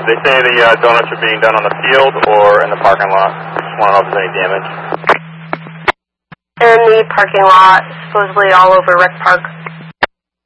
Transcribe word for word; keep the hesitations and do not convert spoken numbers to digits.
they say the uh, donuts are being done on the field or in the parking lot. Just want to know if there's any damage. In the parking lot, supposedly all over Rec Park.